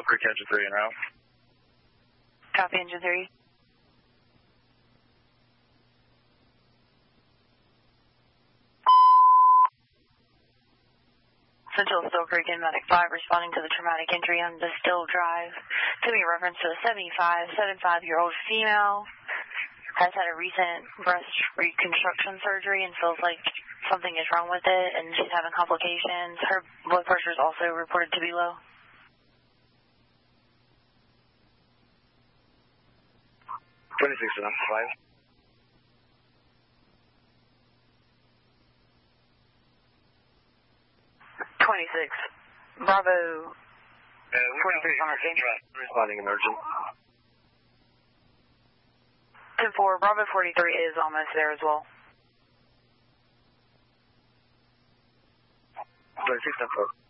Creek Engine 3 en route. Copy, Engine 3. Central Still Creek and Medic 5 responding to the traumatic injury on the Still Drive. To be reference to a 75-year-old female. Has had a recent breast reconstruction surgery and feels like something is wrong with it and she's having complications. Her blood pressure is also reported to be low. $26.5. 26. Bravo. 43 on our same track. Responding emergent. 10-4, Bravo 43 is almost there as well. 26 10-4.